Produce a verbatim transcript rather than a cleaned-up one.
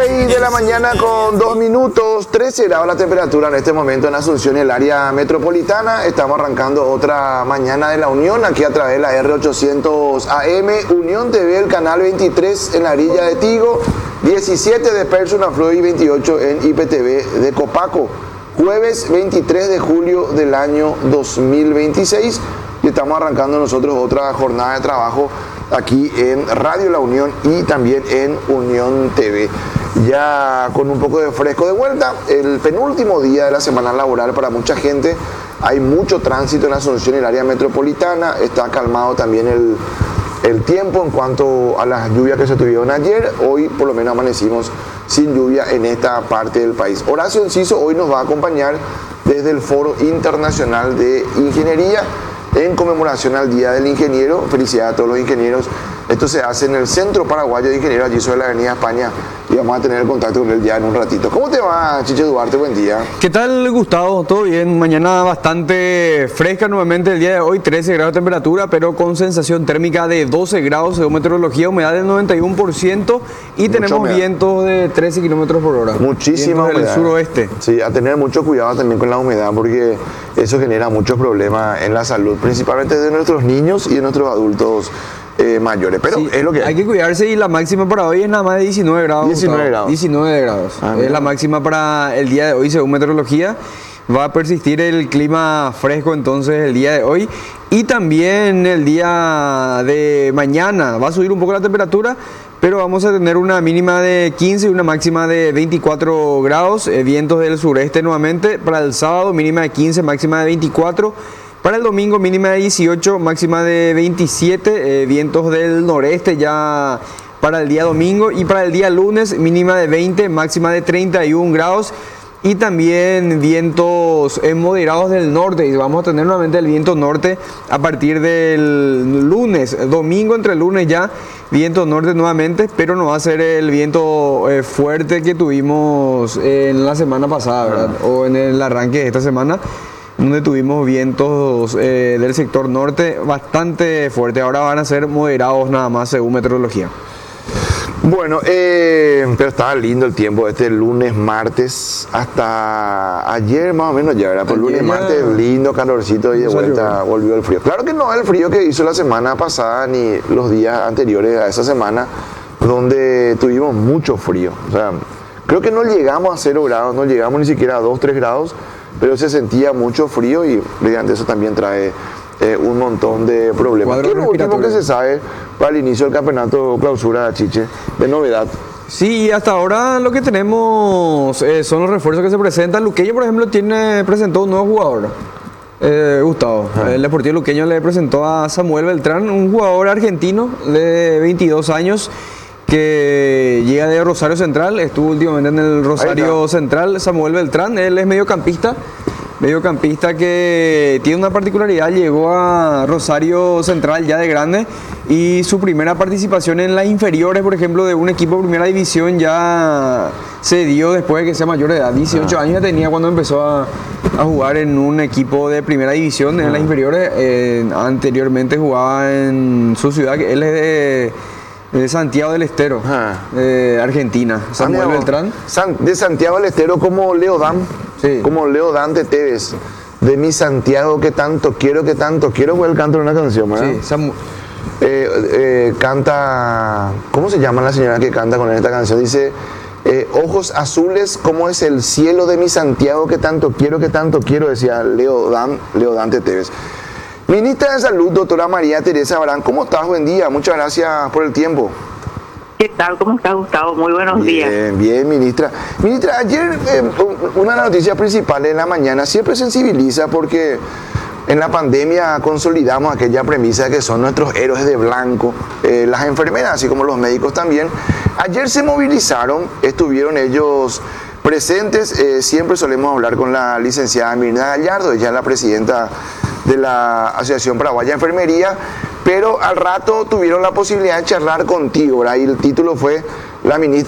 seis de la mañana con dos minutos, trece grados la temperatura en este momento en Asunción y el área metropolitana. Estamos arrancando otra mañana de la Unión aquí a través de la R ochocientos A M, Unión T V, el canal veintitrés en la Villa de Tigo, diecisiete de Persona Freud y veintiocho en I P T V de Copaco. Jueves veintitrés de julio del año dos mil veintiséis y estamos arrancando nosotros otra jornada de trabajo aquí en Radio La Unión y también en Unión T V. Ya con un poco de fresco de vuelta, el penúltimo día de la semana laboral para mucha gente. Hay mucho tránsito en Asunción y el área metropolitana. Está calmado también el, el tiempo en cuanto a las lluvias que se tuvieron ayer. Hoy por lo menos amanecimos sin lluvia en esta parte del país. Horacio Enciso hoy nos va a acompañar desde el Foro Internacional de Ingeniería en conmemoración al Día del Ingeniero. Felicidades a todos los ingenieros. Esto se hace en el Centro Paraguayo de Ingenieros, allí sobre la Avenida España, y vamos a tener contacto con él ya en un ratito. ¿Cómo te va, Chiche Duarte? Buen día. ¿Qué tal, Gustavo? ¿Todo bien? Mañana bastante fresca nuevamente el día de hoy, trece grados de temperatura, pero con sensación térmica de doce grados, según meteorología, humedad del noventa y uno por ciento y mucha tenemos humedad. Vientos de trece kilómetros por hora. Muchísima vientos humedad. Del suroeste. Sí, a tener mucho cuidado también con la humedad, porque eso genera muchos problemas en la salud, principalmente de nuestros niños y de nuestros adultos Eh, mayores, pero sí, es lo que hay. Hay que cuidarse y la máxima para hoy es nada más de diecinueve grados. diecinueve grados. diecinueve grados. Ah, es la máxima para el día de hoy, según meteorología. Va a persistir el clima fresco entonces el día de hoy y también el día de mañana. Va a subir un poco la temperatura, pero vamos a tener una mínima de quince y una máxima de veinticuatro grados. Eh, vientos del sureste nuevamente. Para el sábado, mínima de quince, máxima de veinticuatro. Para el domingo, mínima de dieciocho, máxima de veintisiete, eh, vientos del noreste ya para el día domingo. Y para el día lunes, mínima de veinte, máxima de treinta y un grados. Y también vientos eh, moderados del norte. Y vamos a tener nuevamente el viento norte a partir del lunes. Domingo entre el lunes ya, viento norte nuevamente, pero no va a ser el viento eh, fuerte que tuvimos eh, en la semana pasada, ¿verdad? O en el arranque de esta semana, donde tuvimos vientos eh, del sector norte bastante fuertes. Ahora van a ser moderados nada más según meteorología. Bueno, eh, pero estaba lindo el tiempo este lunes, martes, hasta ayer más o menos ya, ¿verdad? Por lunes, martes, lindo, calorcito y de vuelta volvió el frío. Claro que no es el frío que hizo la semana pasada ni los días anteriores a esa semana, donde tuvimos mucho frío. O sea, creo que no llegamos a cero grados, no llegamos ni siquiera a dos, tres grados, pero se sentía mucho frío y mediante eso también trae eh, un montón de problemas. ¿Qué es lo último que se sabe para el inicio del campeonato clausura, Chiche, de novedad? Sí, hasta ahora lo que tenemos eh, son los refuerzos que se presentan. Luqueño, por ejemplo, tiene presentó un nuevo jugador, eh, Gustavo. Ah. El Deportivo Luqueño le presentó a Samuel Beltrán, un jugador argentino de veintidós años, que llega de Rosario Central, estuvo últimamente en el Rosario Central. Samuel Beltrán, él es mediocampista, mediocampista que tiene una particularidad, llegó a Rosario Central ya de grande y su primera participación en las inferiores, por ejemplo, de un equipo de primera división ya se dio después de que sea mayor de edad. dieciocho ah. años ya tenía cuando empezó a, a jugar en un equipo de primera división en ah. las inferiores. Eh, anteriormente jugaba en su ciudad, él es de de Santiago del Estero, ah. eh, Argentina. Samuel ah, Beltrán. San, de Santiago del Estero como Leo Dan, sí. como Leo Dan de Tevez. De mi Santiago que tanto quiero, que tanto quiero, fue el canto de una canción, ¿verdad? Sí, Samu eh, eh, canta, ¿cómo se llama la señora que canta con esta canción? Dice, eh, ojos azules como es el cielo de mi Santiago que tanto quiero, que tanto quiero, decía Leo Dan, Leo Dan de Tevez. Ministra de Salud, doctora María Teresa Barán, ¿cómo estás? Buen día, muchas gracias por el tiempo. ¿Qué tal? ¿Cómo estás, Gustavo? Muy buenos bien, días. Bien, bien, ministra. Ministra, ayer eh, una de las noticias principales en la mañana siempre sensibiliza porque en la pandemia consolidamos aquella premisa de que son nuestros héroes de blanco, eh, las enfermeras, así como los médicos también. Ayer se movilizaron, estuvieron ellos presentes, eh, siempre solemos hablar con la licenciada Mirna Gallardo, ella es la presidenta de la Asociación Paraguaya de Enfermería, pero al rato tuvieron la posibilidad de charlar contigo, ¿verdad? Y el título fue la ministra